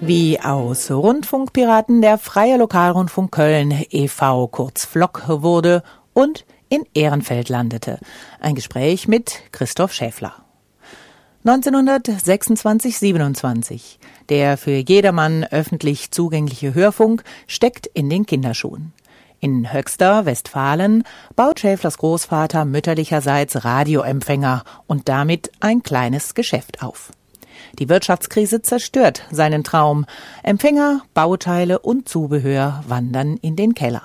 Wie aus Rundfunkpiraten der Freie Lokalrundfunk Köln e.V. kurz Flock wurde und in Ehrenfeld landete. Ein Gespräch mit Christoph Schäfler. 1926/27. Der für jedermann öffentlich zugängliche Hörfunk steckt in den Kinderschuhen. In Höxter, Westfalen, baut Schäflers Großvater mütterlicherseits Radioempfänger und damit ein kleines Geschäft auf. Die Wirtschaftskrise zerstört seinen Traum. Empfänger, Bauteile und Zubehör wandern in den Keller.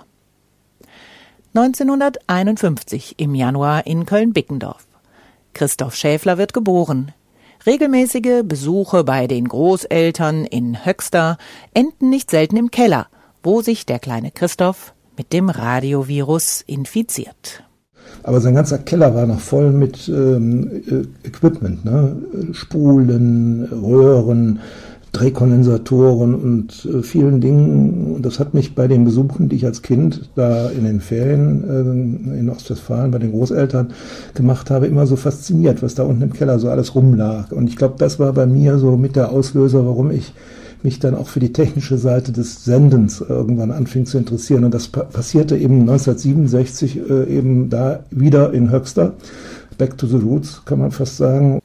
1951 im Januar in Köln-Bickendorf. Christoph Schäfler wird geboren. Regelmäßige Besuche bei den Großeltern in Höxter enden nicht selten im Keller, wo sich der kleine Christoph mit dem Radiovirus infiziert. Aber sein ganzer Keller war noch voll mit Equipment, ne? Spulen, Röhren, Drehkondensatoren und vielen Dingen. Und das hat mich bei den Besuchen, die ich als Kind da in den Ferien in Ostwestfalen bei den Großeltern gemacht habe, immer so fasziniert, was da unten im Keller so alles rumlag. Und ich glaube, das war bei mir so mit der Auslöser, warum ich mich dann auch für die technische Seite des Sendens irgendwann anfing zu interessieren. Und das passierte eben 1967 eben da wieder in Höxter. Back to the Roots, kann man fast sagen.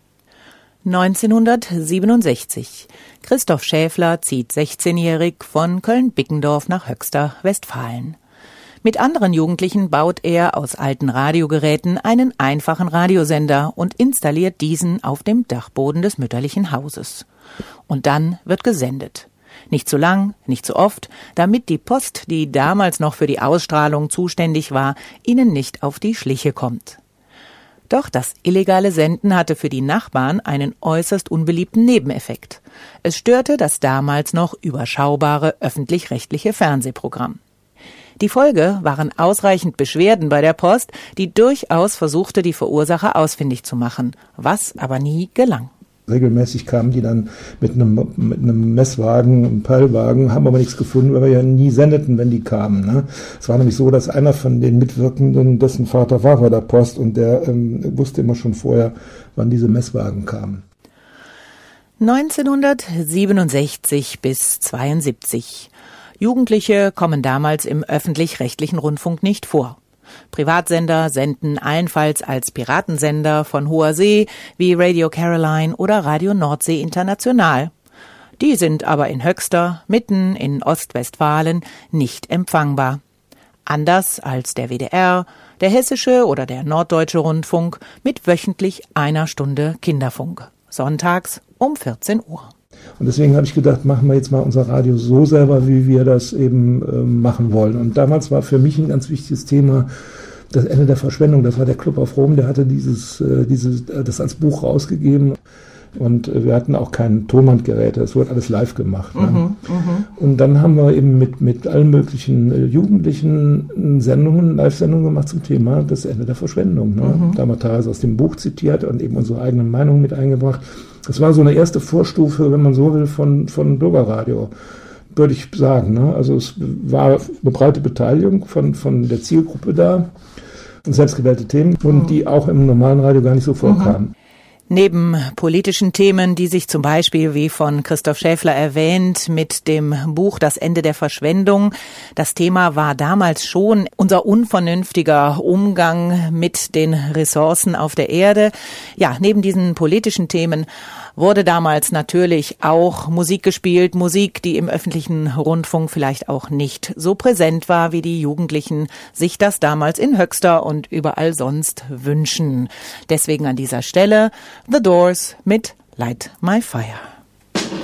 1967. Christoph Schäfler zieht 16-jährig von Köln-Bickendorf nach Höxter, Westfalen. Mit anderen Jugendlichen baut er aus alten Radiogeräten einen einfachen Radiosender und installiert diesen auf dem Dachboden des mütterlichen Hauses. Und dann wird gesendet. Nicht zu lang, nicht zu oft, damit die Post, die damals noch für die Ausstrahlung zuständig war, ihnen nicht auf die Schliche kommt. Doch das illegale Senden hatte für die Nachbarn einen äußerst unbeliebten Nebeneffekt. Es störte das damals noch überschaubare öffentlich-rechtliche Fernsehprogramm. Die Folge waren ausreichend Beschwerden bei der Post, die durchaus versuchte, die Verursacher ausfindig zu machen, was aber nie gelang. Regelmäßig kamen die dann mit einem Messwagen, einem Peilwagen, haben aber nichts gefunden, weil wir ja nie sendeten, wenn die kamen. Ne? Es war nämlich so, dass einer von den Mitwirkenden, dessen Vater war bei der Post und der wusste immer schon vorher, wann diese Messwagen kamen. 1967 bis 72. Jugendliche kommen damals im öffentlich-rechtlichen Rundfunk nicht vor. Privatsender senden allenfalls als Piratensender von hoher See wie Radio Caroline oder Radio Nordsee International. Die sind aber in Höxter, mitten in Ostwestfalen, nicht empfangbar. Anders als der WDR, der Hessische oder der Norddeutsche Rundfunk mit wöchentlich 1 Stunde Kinderfunk. Sonntags um 14 Uhr. Und deswegen habe ich gedacht, machen wir jetzt mal unser Radio so selber, wie wir das eben machen wollen. Und damals war für mich ein ganz wichtiges Thema das Ende der Verschwendung. Das war der Club of Rome, der hatte das als Buch rausgegeben. Und wir hatten auch kein Tonbandgerät, das wurde alles live gemacht. Ne? Und dann haben wir eben mit allen möglichen Jugendlichen Live-Sendungen gemacht zum Thema das Ende der Verschwendung. Ne? Da haben wir teilweise aus dem Buch zitiert und eben unsere eigenen Meinungen mit eingebracht. Das war so eine erste Vorstufe, wenn man so will, von Bürgerradio, würde ich sagen. Ne? Also es war eine breite Beteiligung von der Zielgruppe da und selbstgewählte Themen, und die auch im normalen Radio gar nicht so vorkamen. Neben politischen Themen, die sich zum Beispiel, wie von Christoph Schäfler erwähnt, mit dem Buch Das Ende der Verschwendung, das Thema war damals schon unser unvernünftiger Umgang mit den Ressourcen auf der Erde. Ja, neben diesen politischen Themen wurde damals natürlich auch Musik gespielt, Musik, die im öffentlichen Rundfunk vielleicht auch nicht so präsent war, wie die Jugendlichen sich das damals in Höxter und überall sonst wünschen. Deswegen an dieser Stelle The Doors mit Light My Fire.